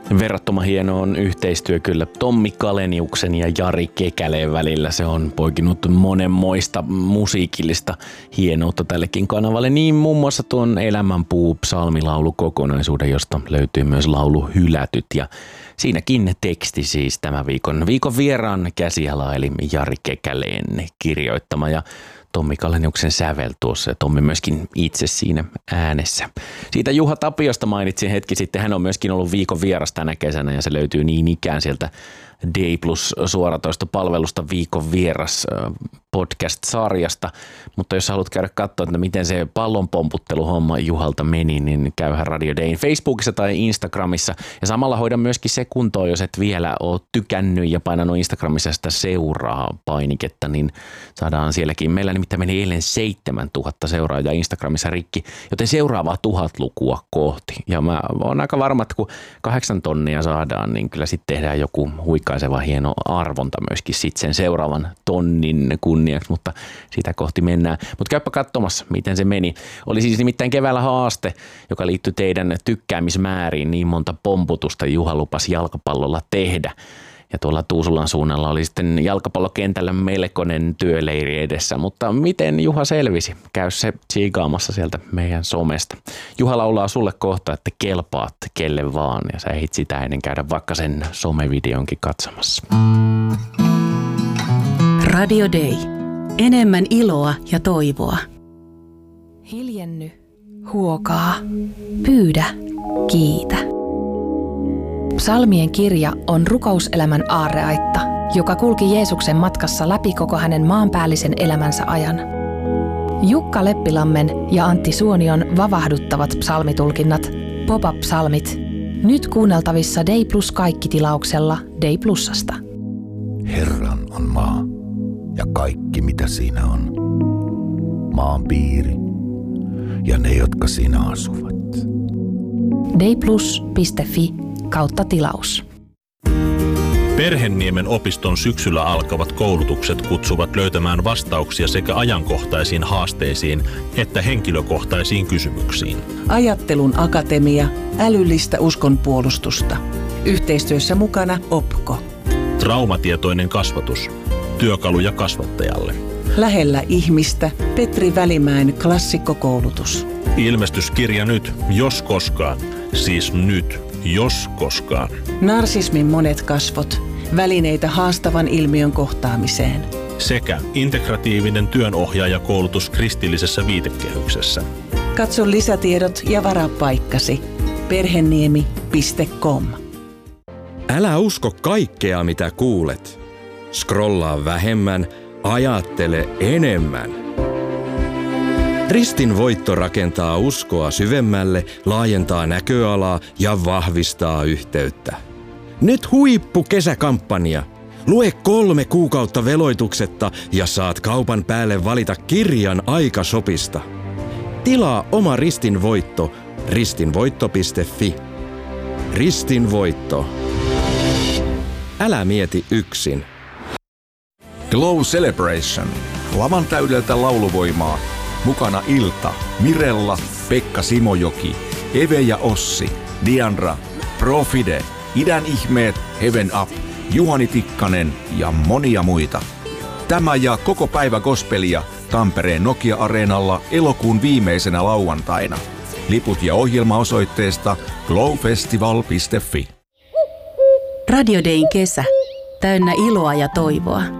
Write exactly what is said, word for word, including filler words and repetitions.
Verrattoman hieno on yhteistyö kyllä Tommi Kaleniuksen ja Jari Kekäleen välillä. Se on poikinut monenmoista musiikillista hienoutta tällekin kanavalle. Niin muun muassa tuon Elämänpuu psalmilaulukokonaisuuden, josta löytyy myös laulu Hylätyt. Ja siinäkin teksti siis tämän viikon, viikon vieraan käsiala eli Jari Kekäleen kirjoittama ja Tommi Kaleniuksen sävel tuossa ja Tommi myöskin itse siinä äänessä. Siitä Juha Tapiosta mainitsin hetki sitten. Hän on myöskin ollut viikon vieras tänä kesänä ja se löytyy niin ikään sieltä D Plus suoratoistopalvelusta Viikon vieras podcast-sarjasta. Mutta jos haluat käydä katsoa, että miten se pallonpomputteluhomma Juhalta meni, niin käyhän Radio Dayn Facebookissa tai Instagramissa. Ja samalla hoida myöskin se kuntoon, jos et vielä ole tykännyt ja painanut Instagramissa sitä seuraa painiketta, niin saadaan sielläkin. Meillä nimittäin meni eilen seitsemäntuhatta seuraajaa Instagramissa rikki, joten seuraavaa tuhat lukua kohti. Ja mä oon aika varma, että kun kahdeksan tonnia saadaan, niin kyllä sitten tehdään joku huikaiseva hieno arvonta myöskin sitten sen seuraavan tonnin kunniaksi, mutta sitä kohti mennään. Mutta käypä katsomassa, miten se meni. Oli siis nimittäin keväällä haaste, joka liittyi teidän tykkäämismääriin. Niin monta pomputusta Juha lupasi jalkapallolla tehdä. Ja tuolla Tuusulan suunnalla oli sitten jalkapallokentällä melkoinen työleiri edessä. Mutta miten Juha selvisi? Käy se tsiikaamassa sieltä meidän somesta. Juha laulaa sulle kohta, että kelpaat kelle vaan. Ja sä ehdit sitä ennen käydä vaikka sen somevideonkin katsomassa. Radio Day. Enemmän iloa ja toivoa. Hiljenny, huokaa, pyydä, kiitä. Psalmien kirja on rukouselämän aarreaitta, joka kulki Jeesuksen matkassa läpi koko hänen maanpäällisen elämänsä ajan. Jukka Leppilammen ja Antti Suonion vavahduttavat psalmitulkinnat, pop-up-psalmit, nyt kuunneltavissa Day Plus kaikki-tilauksella Day Plusasta. Herran on maa ja kaikki mitä siinä on, maan piiri ja ne, jotka siinä asuvat. dayplus piste fi kautta tilaus. Perhenniemen opiston syksyllä alkavat koulutukset kutsuvat löytämään vastauksia sekä ajankohtaisiin haasteisiin että henkilökohtaisiin kysymyksiin. Ajattelun akatemia, älyllistä uskonpuolustusta. Yhteistyössä mukana Opko. Traumatietoinen kasvatus. Työkaluja kasvattajalle. Lähellä ihmistä Petri Välimäen klassikkokoulutus. Ilmestyskirja nyt, jos koskaan. Siis nyt, jos koskaan. Narsismin monet kasvot. Välineitä haastavan ilmiön kohtaamiseen. Sekä integratiivinen työnohjaajakoulutus kristillisessä viitekehyksessä. Katso lisätiedot ja varaa paikkasi. perheniemi piste com. Älä usko kaikkea, mitä kuulet. Scrollaa vähemmän, ajattele enemmän. Ristin voitto rakentaa uskoa syvemmälle, laajentaa näköalaa ja vahvistaa yhteyttä. Nyt huippu kesäkampanja. Lue kolme kuukautta veloituksetta ja saat kaupan päälle valita kirjan aikasopista. Tilaa oma Ristin voitto ristinvoitto piste fi. Ristin voitto. Älä mieti yksin. Glow Celebration. Lavan täydeltä lauluvoimaa. Mukana Ilta, Mirella, Pekka Simojoki, Eve ja Ossi, Diandra, Profide, Idän ihmeet, Heaven Up, Juhani Tikkanen ja monia muita. Tämä ja koko päivä gospelia Tampereen Nokia-areenalla elokuun viimeisenä lauantaina. Liput ja ohjelma osoitteesta glowfestival piste fi. Radio Dayn kesä. Täynnä iloa ja toivoa.